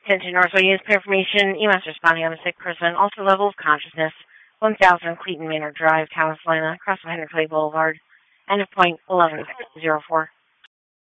Attention Northway News for information. EMS responding on a sick person. Alter level of consciousness. 1000 Cleeton Manor Drive, Thomas Lena, across from Henry Clay Boulevard. End of point 1104.